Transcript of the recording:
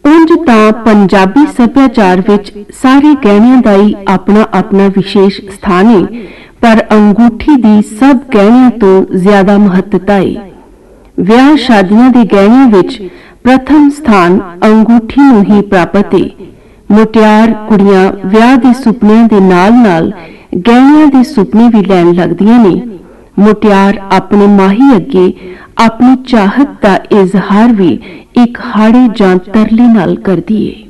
ਉਂਝ ਤਾਂ ਪੰਜਾਬੀ ਸੱਭਿਆਚਾਰ ਵਿੱਚ ਸਾਰੇ ਗਹਿਣਿਆਂ ਦਾ ਹੀ ਆਪਣਾ ਆਪਣਾ ਵਿਸ਼ੇਸ਼ ਸਥਾਨ ਹੈ, ਪਰ ਅੰਗੂਠੀ ਦੀ ਸਭ ਗਹਿਣਿਆਂ ਤੋਂ ਜ਼ਿਆਦਾ ਮਹੱਤਤਾ ਹੈ। ਵਿਆਹ ਸ਼ਾਦੀਆਂ ਦੇ ਗਹਿਣਿਆਂ ਵਿੱਚ ਪ੍ਰਥਮ ਸਥਾਨ ਅੰਗੂਠੀ ਨੂੰ ਹੀ ਪ੍ਰਾਪਤ ਹੈ। ਮੁਟਿਆਰ ਕੁੜੀਆਂ ਵਿਆਹ ਦੇ ਸੁਪਨਿਆਂ ਦੇ ਨਾਲ-ਨਾਲ ਗਹਿਣਿਆਂ ਦੇ ਸੁਪਨੇ ਵੀ ਲੈਣ ਲੱਗਦੀਆਂ ਨੇ। ਮੁਟਿਆਰ ਆਪਣੇ ਮਾਹੀ ਅੱਗੇ ਆਪਣੀ ਚਾਹਤ ਦਾ ਇਜ਼ਹਾਰ ਵੀ ਇੱਕ ਹਾੜੇ ਜਾਂ ਤਰਲੇ ਨਾਲ ਕਰਦੀ ਹੈ।